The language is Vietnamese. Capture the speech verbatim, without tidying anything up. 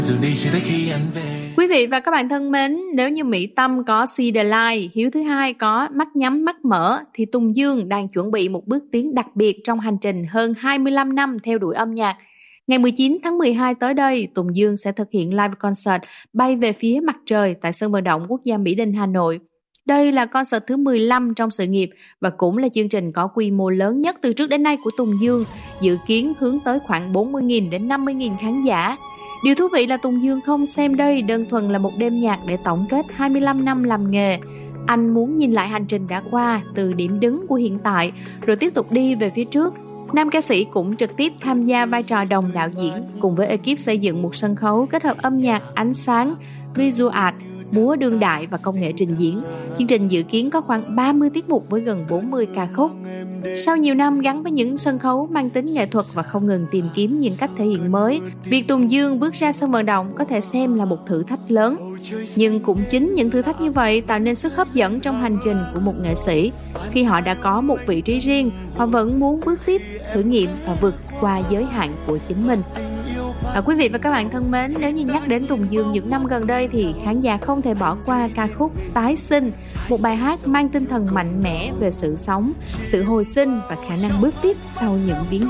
Quý vị và các bạn thân mến, nếu như Mỹ Tâm có See the Light, Hiếu thứ hai có Mắt nhắm mắt mở, thì Tùng Dương đang chuẩn bị một bước tiến đặc biệt trong hành trình hơn hai mươi lăm năm theo đuổi âm nhạc. Ngày mười chín tháng mười hai tới đây, Tùng Dương sẽ thực hiện live concert Bay về phía mặt trời tại sân vận động quốc gia Mỹ Đình, Hà Nội. Đây là concert thứ mười lăm trong sự nghiệp và cũng là chương trình có quy mô lớn nhất từ trước đến nay của Tùng Dương, dự kiến hướng tới khoảng bốn mươi nghìn đến năm mươi nghìn khán giả. Điều thú vị là Tùng Dương không xem đây đơn thuần là một đêm nhạc để tổng kết hai mươi lăm năm làm nghề. Anh muốn nhìn lại hành trình đã qua từ điểm đứng của hiện tại rồi tiếp tục đi về phía trước. Nam ca sĩ cũng trực tiếp tham gia vai trò đồng đạo diễn cùng với ekip xây dựng một sân khấu kết hợp âm nhạc, ánh sáng, visual art, múa đương đại và công nghệ trình diễn. Chương trình dự kiến có khoảng ba mươi tiết mục với gần bốn mươi ca khúc. Sau nhiều năm gắn với những sân khấu mang tính nghệ thuật và không ngừng tìm kiếm những cách thể hiện mới, việc Tùng Dương bước ra sân vận động có thể xem là một thử thách lớn. Nhưng cũng chính những thử thách như vậy tạo nên sức hấp dẫn trong hành trình của một nghệ sĩ. Khi họ đã có một vị trí riêng, họ vẫn muốn bước tiếp, thử nghiệm và vượt qua giới hạn của chính mình. À, quý vị và các bạn thân mến, nếu như nhắc đến Tùng Dương những năm gần đây thì khán giả không thể bỏ qua ca khúc Tái sinh, một bài hát mang tinh thần mạnh mẽ về sự sống, sự hồi sinh và khả năng bước tiếp sau những biến